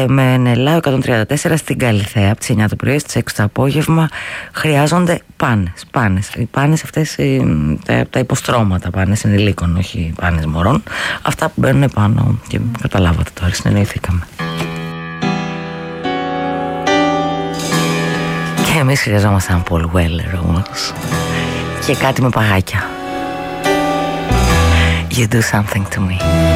με νελάο 134 στην Καλιθέα από τις 9 το πρωί στις 6 το απόγευμα. Χρειάζονται πάνες. Οι πάνες αυτές, τα υποστρώματα πάνες ενηλίκων, όχι πάνες μωρών. Αυτά που μπαίνουν πάνω και καταλάβατε τώρα, συνεννοηθήκαμε. Και εμείς χρειαζόμαστε έναν Paul Weller όμως. Και κάτι με παγάκια. You do something to me.